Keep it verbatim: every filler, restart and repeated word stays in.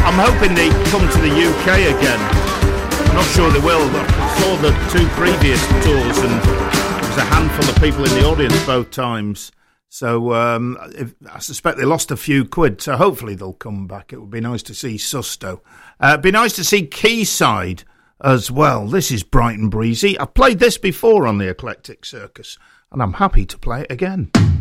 I'm hoping they come to the U K again. I'm not sure they will. I saw the two previous tours and there was a handful of people in the audience both times. So um, if, I suspect they lost a few quid, so hopefully they'll come back. It would be nice to see Susto. Uh, it'd be nice to see Quayside as well. This is Bright and Breezy. I've played this before on the Eclectic Circus, and I'm happy to play it again.